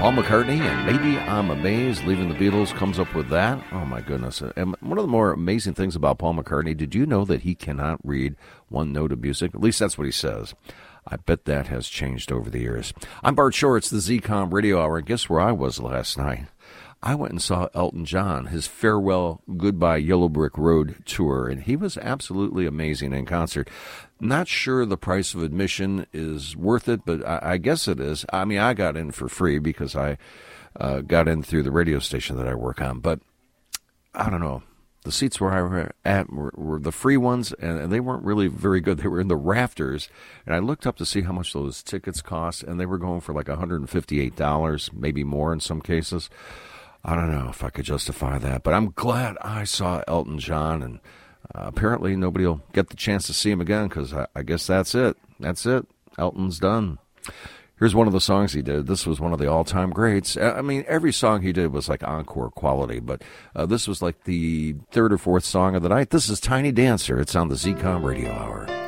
Paul McCartney and Maybe I'm Amazed, Leaving the Beatles, comes up with that. Oh, my goodness. And one of the more amazing things about Paul McCartney, did you know that he cannot read one note of music? At least that's what he says. I bet that has changed over the years. I'm Bart Shore. It's the ZCOM Radio Hour. And guess where I was last night? I went and saw Elton John, his farewell, goodbye Yellow Brick Road tour, and he was absolutely amazing in concert. Not sure the price of admission is worth it, but I guess it is. I mean, I got in for free because I got in through the radio station that I work on, but I don't know. The seats where I were at were the free ones, and they weren't really very good. They were in the rafters, and I looked up to see how much those tickets cost, and they were going for like $158, maybe more in some cases. I don't know if I could justify that, but I'm glad I saw Elton John, and apparently nobody will get the chance to see him again because I guess that's it. That's it. Elton's done. Here's one of the songs he did. This was one of the all-time greats. I mean, every song he did was like encore quality, but this was like the third or fourth song of the night. This is Tiny Dancer. It's on the ZCOM Radio Hour.